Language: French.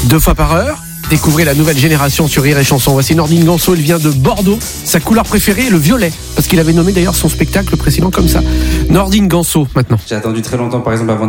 2 fois par heure. Découvrez la nouvelle génération sur Rire et Chanson. Voici Nordine Ganso, il vient de Bordeaux. Sa couleur préférée est le violet, parce qu'il avait nommé d'ailleurs son spectacle précédent comme ça. Nordine Ganso maintenant. J'ai attendu très longtemps, par exemple, avant